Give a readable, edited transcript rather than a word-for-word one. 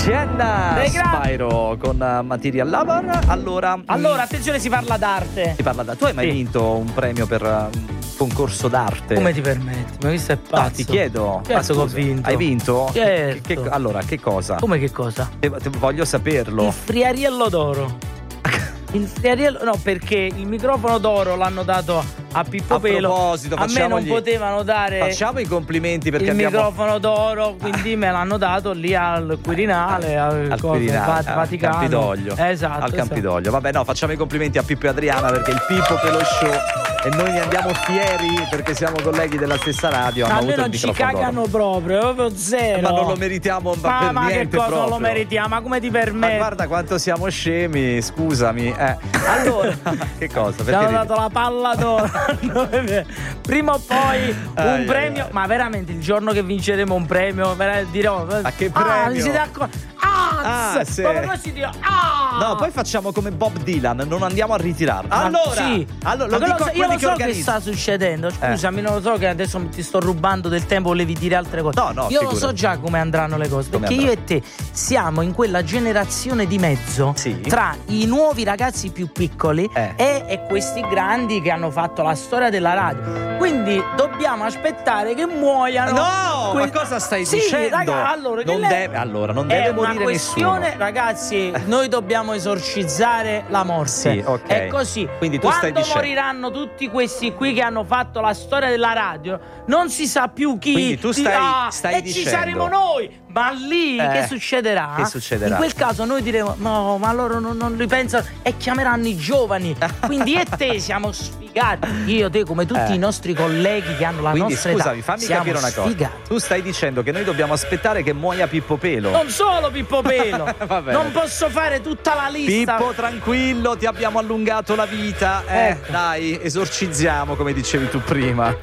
Sienna Spyro con Material Lover. Allora, attenzione, si parla d'arte. Tu hai mai vinto un premio per un concorso d'arte? Come ti permetti? Ma questo è pazzo. No, ti chiedo. Certo che ho vinto. Hai vinto? Certo. Allora, che cosa? Come che cosa? Voglio saperlo. Il Friariello d'oro. Il Friariello, no, perché il microfono d'oro l'hanno dato a Pippo Pelo. A proposito, a me non potevano dare. Facciamo i complimenti perché il microfono d'oro, quindi me l'hanno dato lì al Quirinale, al Vaticano. Campidoglio. Esatto. Al Campidoglio. Vabbè, no, facciamo i complimenti a Pippo e Adriana perché il Pippo Pelo Show e noi ne andiamo fieri perché siamo colleghi della stessa radio. A noi non ci cagano proprio zero. Ma non lo meritiamo per ma niente. Che cosa proprio. Non lo meritiamo? Ma come ti permetti? Ma guarda quanto siamo scemi, scusami. Allora, che cosa? Ci hanno dato la palla d'oro. Prima o poi un premio. Ma veramente il giorno che vinceremo un premio dirò. Ma che premio? Siete accorti? Sì. No, poi facciamo come Bob Dylan, non andiamo a ritirarlo. Lo dico a quelli che organizzano. Che sta succedendo. Scusami, non lo so, che adesso ti sto rubando del tempo, volevi dire altre cose. No, io lo so già come andranno le cose, perché io e te siamo in quella generazione di mezzo tra i nuovi ragazzi più piccoli e questi grandi che hanno fatto la storia della radio. Quindi dobbiamo aspettare che muoiano. No, ma cosa stai dicendo? Raga, non deve morire questione, nessuno. Ragazzi, noi dobbiamo esorcizzare la morte. Sì, ok. È così. Quindi tu stai dicendo, moriranno tutti questi qui che hanno fatto la storia della radio, non si sa più chi. Quindi tu stai dicendo. Ci saremo noi. Ma lì che succederà? Che succederà? In quel caso noi diremo: no, ma loro non ripensano e chiameranno i giovani. Quindi e te siamo sfigati. Io, te, come tutti i nostri colleghi che hanno la nostra età. Scusami, fammi capire una cosa. Tu stai dicendo che noi dobbiamo aspettare che muoia Pippo Pelo? Non solo Pippo Pelo. Non posso fare tutta la lista. Pippo, tranquillo, ti abbiamo allungato la vita. Dai, esorcizziamo, come dicevi tu prima.